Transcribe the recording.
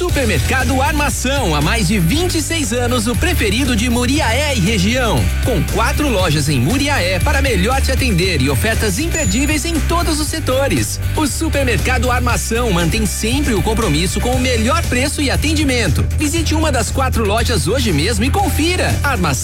Supermercado Armação, há mais de 26 anos, o preferido de Muriaé e região. Com 4 lojas em Muriaé para melhor te atender e ofertas imperdíveis em todos os setores. O Supermercado Armação mantém sempre o compromisso com o melhor preço e atendimento. Visite uma das 4 lojas hoje mesmo e confira. Armação